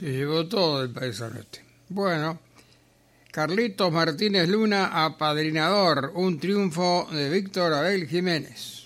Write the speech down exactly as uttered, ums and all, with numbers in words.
Se llevó todo el paisano este. Bueno, Carlitos Martínez Luna, apadrinador, un triunfo de Víctor Abel Jiménez.